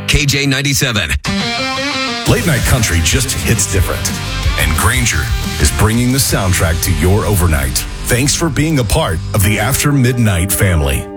KJ97. Late night country just hits different. And Granger is bringing the soundtrack to your overnight. Thanks for being a part of the After Midnight family.